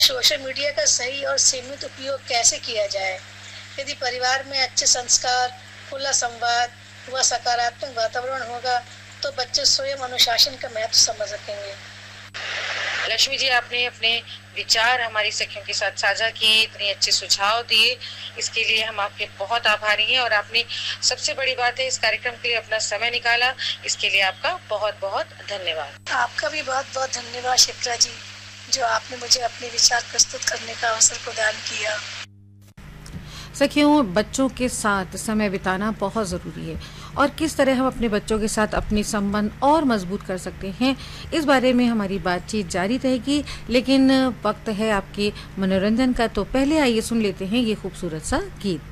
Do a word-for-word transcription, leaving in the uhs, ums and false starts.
Social media का सही और सीमित उपयोग कैसे किया जाए? यदि परिवार में अच्छे संस्कार, खुला संवाद व सकारात्मक वातावरण होगा तो बच्चे स्वयं अनुशासन का महत्व समझ सकेंगे। लक्ष्मी जी, आपने अपने विचार हमारी सखियों के साथ साझा किए, इतने अच्छे सुझाव दिए, इसके लिए हम आपके बहुत आभारी हैं। और आपने सबसे बड़ी बात है, इस कार्यक्रम के लिए अपना समय निकाला, इसके लिए आपका बहुत बहुत धन्यवाद। आपका भी बहुत बहुत धन्यवाद शिप्रा जी, जो आपने मुझे अपने विचार प्रस्तुत करने का अवसर प्रदान किया। सखियों, बच्चों के साथ समय बिताना बहुत ज़रूरी है और किस तरह हम अपने बच्चों के साथ अपनी संबंध और मजबूत कर सकते हैं, इस बारे में हमारी बातचीत जारी रहेगी। लेकिन वक्त है आपके मनोरंजन का, तो पहले आइए सुन लेते हैं ये खूबसूरत सा गीत।